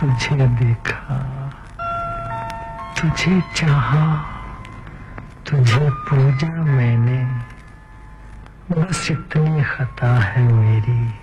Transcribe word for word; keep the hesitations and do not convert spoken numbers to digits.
तुझे देखा, तुझे चाहा, तुझे पूजा मैंने, बस इतनी खता है मेरी।